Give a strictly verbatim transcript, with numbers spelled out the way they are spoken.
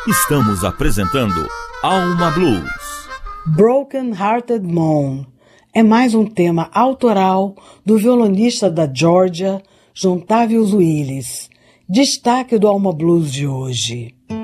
Estamos apresentando Alma Blues. Broken Hearted Moon é mais um tema autoral do violonista da Geórgia, Jontavius Willis, destaque do Alma Blues de hoje.